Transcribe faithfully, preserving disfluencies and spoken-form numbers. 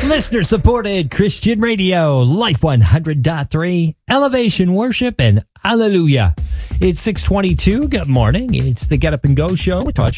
Listener-supported Christian radio, Life one hundred point three, Elevation Worship, and Hallelujah. It's six twenty-two. Good morning. It's the Get Up and Go Show with Todd